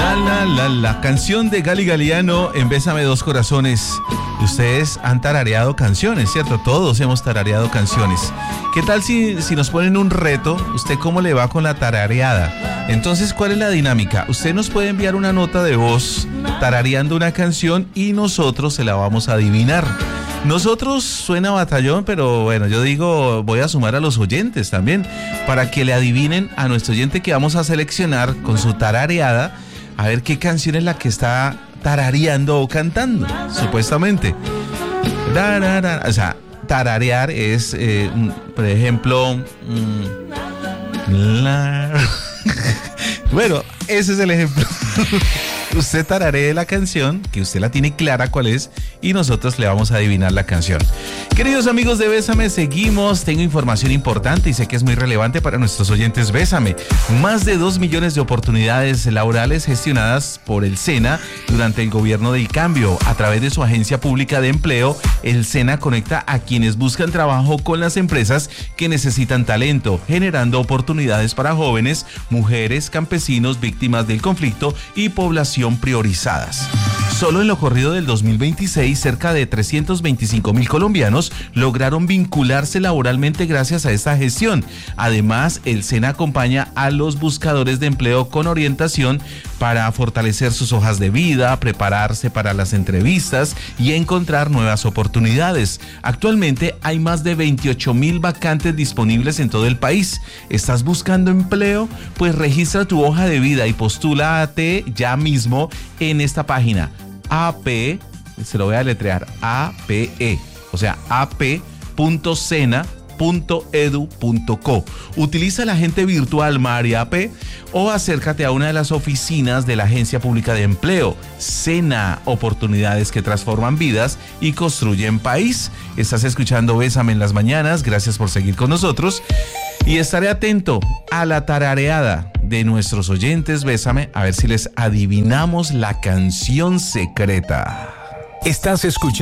La canción de Gali Galiano en Bésame Dos Corazones. Ustedes han tarareado canciones, ¿cierto? Todos hemos tarareado canciones. ¿Qué tal si nos ponen un reto? ¿Usted cómo le va con la tarareada? Entonces, ¿cuál es la dinámica? Usted nos puede enviar una nota de voz tarareando una canción y nosotros se la vamos a adivinar. Nosotros suena batallón, pero bueno, yo digo, voy a sumar a los oyentes también para que le adivinen a nuestro oyente que vamos a seleccionar con su tarareada, a ver qué canción es la que está tarareando o cantando, supuestamente. O sea, tararear es, por ejemplo, bueno, ese es el ejemplo. Usted tararee la canción, que usted la tiene clara cuál es, y nosotros le vamos a adivinar la canción. Queridos amigos de Bésame, seguimos. Tengo información importante y sé que es muy relevante para nuestros oyentes. Bésame, más de 2 millones de oportunidades laborales gestionadas por el SENA durante el gobierno del cambio. A través de su agencia pública de empleo, el SENA conecta a quienes buscan trabajo con las empresas que necesitan talento, generando oportunidades para jóvenes, mujeres, campesinos, víctimas del conflicto y población priorizadas. Solo en lo corrido del 2026, cerca de 325,000 colombianos lograron vincularse laboralmente gracias a esta gestión. Además, el SENA acompaña a los buscadores de empleo con orientación para fortalecer sus hojas de vida, prepararse para las entrevistas y encontrar nuevas oportunidades. Actualmente hay más de 28,000 vacantes disponibles en todo el país. ¿Estás buscando empleo? Pues registra tu hoja de vida y postúlate ya mismo en esta página. AP, se lo voy a deletrear, APE, o sea, ap.sena.edu.co. Utiliza el agente virtual María AP o acércate a una de las oficinas de la Agencia Pública de Empleo. SENA, oportunidades que transforman vidas y construyen país. Estás escuchando Bésame en las mañanas, gracias por seguir con nosotros y estaré atento a la tarareada de nuestros oyentes. Bésame, a ver si les adivinamos la canción secreta. Estás escuchando